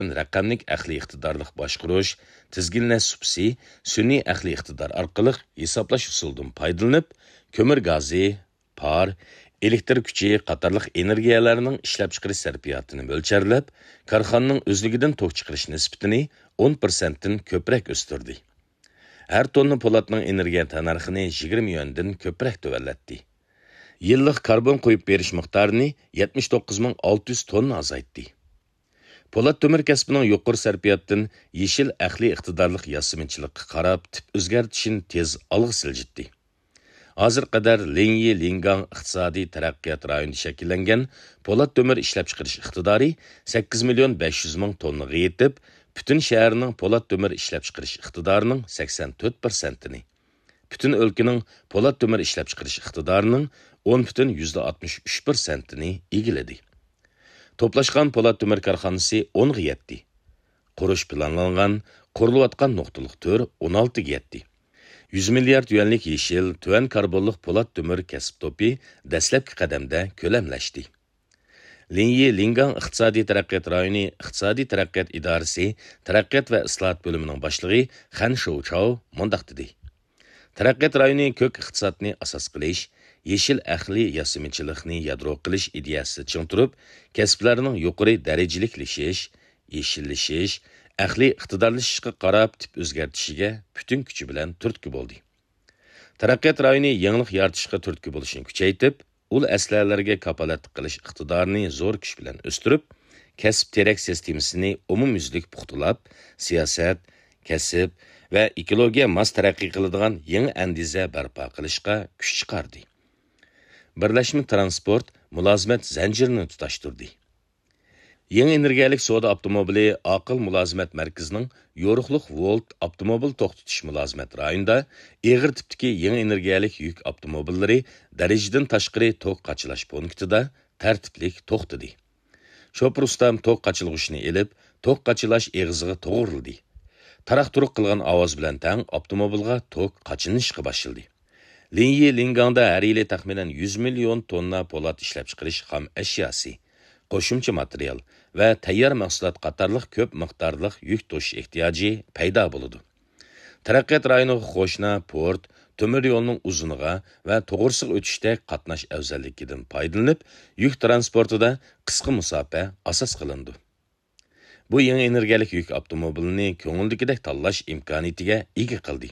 raqamlik aqliy iqtidorlik boshqarish, tizginlash supsi, sun'iy aqliy iqtidor orqali hisoblash usulidan foydalanib, ko'mir gazi, par, elektr kuchi qatorliq energiyalarning ishlab chiqarish sarfiyotini o'lcharlab, korxonaning o'zligidan tok chiqarish nisbatini 10% dan ko'proq o'stirdi. Har tonna po'latning energiya narxini 20 yuandan ko'proq tuvallatdi. Yillik karbon qo'yib berish miqdorini 79600 tonna azaytdi. Po'lat temir kasbining yuqori sarfiyotdan yeshil aqliy iqtidorlik yassiminchilikqa qarab tip o'zgartishini tez olg'a siljitdi. Hozir qadar Linyi Lingang iqtisodiy taraqqiyot rayonida shakllangan po'lat temir ishlab chiqarish iqtidori 8 million 500 ming tonnaga yetib, butun shaharning po'lat temir ishlab chiqarish iqtidorining 84%ni, butun o'lkaning po'lat temir ishlab chiqarish iqtidorining 10,63%ni egiladi. Toplashgan po'lat temir korxonasi 10 ga yetdi. Qurish planlangan, qurilayotgan nuqtalik tör 16 ga yetdi. 100 milliard yuanlik yeshil, tuvan karbonlik po'lat temir kasb to'pi dastlabki qadamda ko'lamlashdi. Linyi Lingang iqtisodiy taraqqiyot rayoni iqtisodiy taraqqiyot idorasi taraqqiyot va islohot bo'limining boshlig'i Xan Shouchao mundaq dedi. Taraqqiyot rayoni ko'k iqtisodni asos qilish, yeshil aqliy yassiminchilikni yadro qilish ideyasi ching turib, kasblarning yuqori darajalilashish, yeshillashish, aqliy iqtidorlashishga qarab tip o'zgartishiga butun kuchi bilan turtki bo'ldi. Taraqqiyot rayoni yangilik yaratishga turtki bo'lishini kuchaytirib, ul aslarlarga kapolatlik qilish iqtidorini zo'r kuch bilan o'stirib, kasb terak sistemasini umumyuzlik puxtalab, siyosat, kasb va ekologiya mos taraqqiy qiladigan yangi andiza barpo qilishga kuch chiqardi. Birlashma transport mulozimat zanjirini tutashtirdi. Yangi energiyalik savdo avtomobili aql mulozimat markazining yo'riqliq volt avtomobil to'xtatish mulozimat rayonida eg'ir tipdagi yangi energiyalik yuk avtomobillari darajadan tashqari tok qachilash punktida tartiblik to'xtadi. Shofir ustam tok qachilg'ishini elib, tok qachilash eg'iziga to'g'rildi. Taraq-turuq qilgan ovoz bilan tang avtomobilga tok qachinishga boshladi. Linyi Lingangda har yili taxminan 100 million tonna po'lat ishlab chiqarish xam ashyosi, qo'shimcha material va tayyor mahsulot qatorliq ko'p miqdorliq yuk tashish ehtiyoji paydo bo'ladi. Taraqqiyot rayoniga qo'shna port, temir yo'lning uzuniga va to'g'risiga o'tishda qatnash afzalligidan foydalanib, yuk transportida qisqa masofa asos qilindi. Bu yangi energiyalik yuk avtomobilini ko'ngildagidek tanlash imkoniyatiga ega qildi.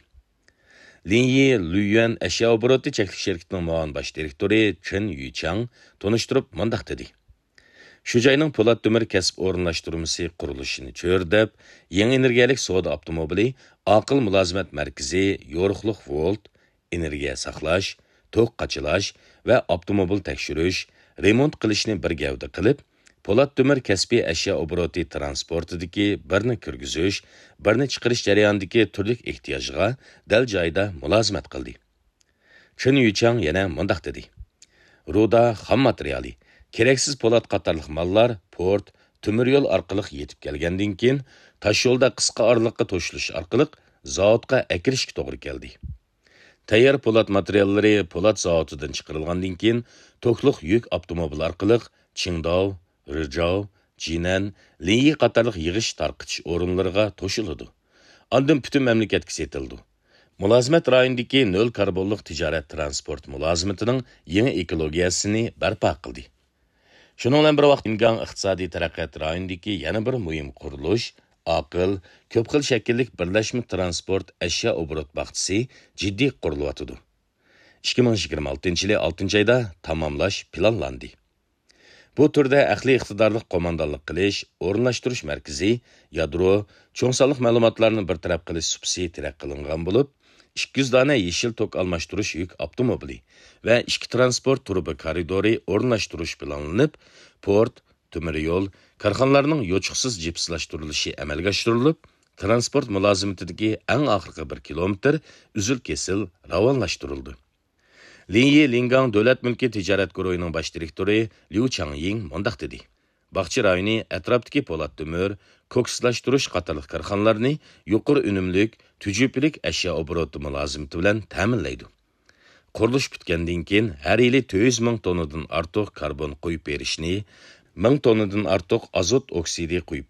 Linyi Luyuan ashyo obroti cheklik shirkatining muavin bosh direktori Chen Yuchang tonishtirib mundaq dedi. Shu joyning po'lat temir kasb o'rinlashtirmasi qurilishini cho'rdab, yangi energiyalik savdo avtomobili aql mulozimat markazi yo'riqliq volt, energiya saqlash, tok qachilash va avtomobil tekshirish, remont qilishni bir gavda qilib, po'lat temir kasbiy ashyo obroti transportidagi birni kirgizish, birni chiqarish jarayonidagi turli ehtiyojga dal joyda mulozimat qildi. Chen Yuchang yana mundaq dedi. Ruda xam materiali, keraksiz po'lat qatorliq mallar port, temir yo'l orqali yetib kelgandan keyin tosh yo'lda qisqa oraliqqa to'shilish orqali zavodga akirishga to'g'ri keldi. Tayyor po'lat materiallari po'lat zavodidan chiqarilgandan keyin to'qliq yuk avtomobil orqali Qingdao, Rizhao, Jinan, Linyi qatorliq yig'ish tarqitish o'rinlariga to'shiladi. Ondan butun mamlakatga setildi. Mulozimat rayonidagi nol karbonlik tijorat transport mulozimatining yangi ekologiyasini barpo qildi. Shuningdek bilan bir vaqt Lingang iqtisodiy taraqqiyot rayonidagi yana bir muhim qurilish, aql, ko'p xil shakllik birlashma transport ashyo obrot baxtisi jiddiy qurilyotidi. 2026-yil 6-oyda tamomlash planlandi. Bu turda aqliy iqtidorlik qo'mondonlik qilish, o'rinlashtirish markazi, yadro, cho'ng sonliq ma'lumotlarni bartaraf qilish subsidiya taraq qilingan bo'lib, 200 dona yeshil tok almashtirish yuk avtomobili va 2 transport turubi koridori o'rinlashtirish planlanib, port, temir yo'l, korxonalarning yo'chiqsiz jipslashtirilishi amalga oshirilib, transport mulozimatidagi eng oxirgi 1 kilometr uzil-kesil ravonlashtirildi. Linyi Lingang davlat mulki tijorat guruhining bosh direktori Liu Changying mundaq dedi. Baqchi rayoni atrofdagi po'lat temir, ko'kslashtirish qatorliq korxonalarni yuqori unumlik, tujupilik ashyo obroti mulozimati bilan ta'minlaydi. Qurilish bitgandan keyin har yili 400 ming tonnadan ortiq karbon qo'yib berishni, 1000 tonnadan ortiq azot oksidi qo'yib